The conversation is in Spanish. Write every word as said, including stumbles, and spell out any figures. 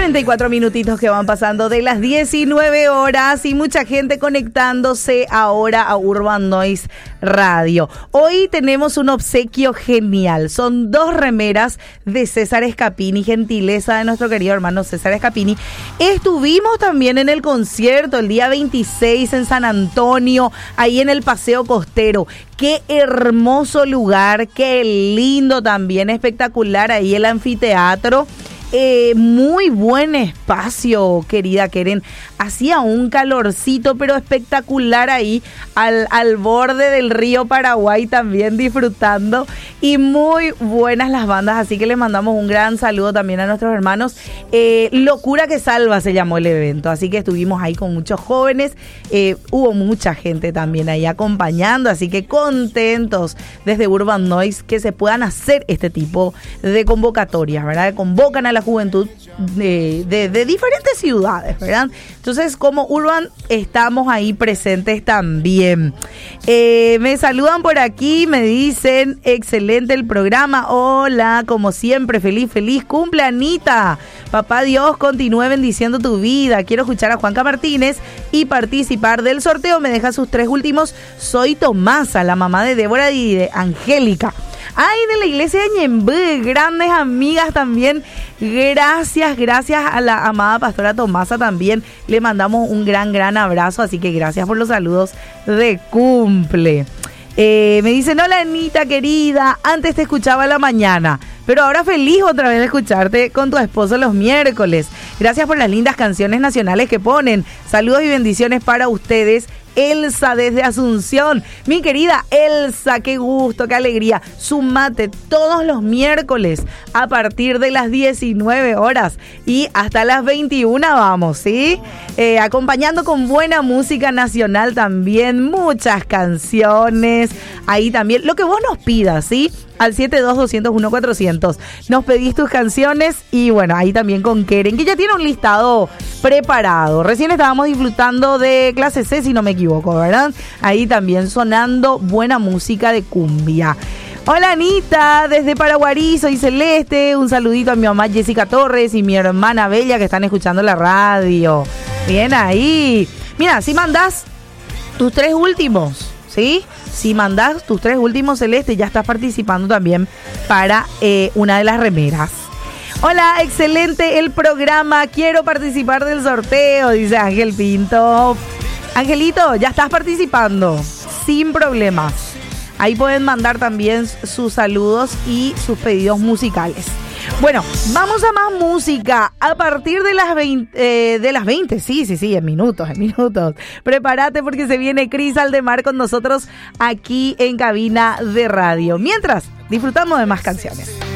cuarenta y cuatro minutitos que van pasando de las diecinueve horas y mucha gente conectándose ahora a Urban Noise Radio. Hoy tenemos un obsequio genial. Son dos remeras de César Escapini, gentileza de nuestro querido hermano César Escapini. Estuvimos también en el concierto el día veintiséis en San Antonio, ahí en el Paseo Costero. Qué hermoso lugar, qué lindo también, espectacular ahí el anfiteatro. Eh, muy buen espacio, querida Keren. Hacía un calorcito, pero espectacular ahí al, al borde del río Paraguay también disfrutando. Y muy buenas las bandas, así que les mandamos un gran saludo también a nuestros hermanos. Eh, Locura que Salva se llamó el evento, así que estuvimos ahí con muchos jóvenes. Eh, hubo mucha gente también ahí acompañando, así que contentos desde Urban Noise que se puedan hacer este tipo de convocatorias, ¿verdad? Convocan a la juventud de, de, de diferentes ciudades, ¿verdad? Entonces, como Urban, estamos ahí presentes también. Eh, me saludan por aquí, me dicen, excelente el programa. Hola, como siempre, feliz, feliz cumple, Anita. Papá Dios continúe bendiciendo tu vida. Quiero escuchar a Juanca Martínez y participar del sorteo. Me deja sus tres últimos. Soy Tomasa, la mamá de Débora y de Angélica. Ay, de la iglesia de Ñemby, grandes amigas también. Gracias, gracias a la amada pastora Tomasa también. Le mandamos un gran, gran abrazo. Así que gracias por los saludos de cumple. Eh, me dicen, hola Anita querida, antes te escuchaba a la mañana, pero ahora feliz otra vez de escucharte con tu esposo los miércoles. Gracias por las lindas canciones nacionales que ponen. Saludos y bendiciones para ustedes. Elsa desde Asunción. Mi querida Elsa, qué gusto, qué alegría. Sumate todos los miércoles a partir de las diecinueve horas y hasta las veintiuna vamos, ¿sí? Eh, acompañando con buena música nacional también, muchas canciones. Ahí también, lo que vos nos pidas, ¿sí? Al siete dos dos cero uno cuatrocientos. Nos pedís tus canciones y bueno, ahí también con Keren, que ya tiene un listado preparado. Recién estábamos disfrutando de clase C, si no me equivoco, ¿verdad? Ahí también sonando buena música de cumbia. Hola Anita, desde Paraguarí, soy Celeste. Un saludito a mi mamá Jessica Torres y mi hermana Bella que están escuchando la radio. Bien ahí. Mira, si mandás tus tres últimos, ¿sí? Si mandás tus tres últimos, Celeste, ya estás participando también para eh, una de las remeras. Hola, excelente el programa. Quiero participar del sorteo, dice Ángel Pinto. Angelito, ya estás participando, sin problemas. Ahí pueden mandar también sus saludos y sus pedidos musicales. Bueno, vamos a más música a partir de las veinte, eh, de las veinte, sí, sí, sí, en minutos, en minutos. Prepárate porque se viene Cris Aldemar con nosotros aquí en Cabina de Radio. Mientras, disfrutamos de más canciones.